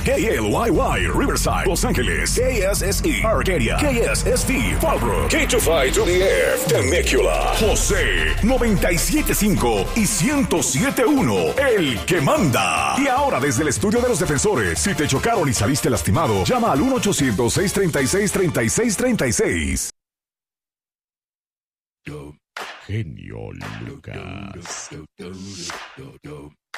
KLYY, Riverside, Los Ángeles, KSSE, Arcadia, KSST, Fallbrook, K25 to the F, Temecula, José, 97.5 y 107.1, el que manda. Y ahora desde el estudio de los defensores, si te chocaron y saliste lastimado, llama al 1-800-636-3636. Genio Lucas.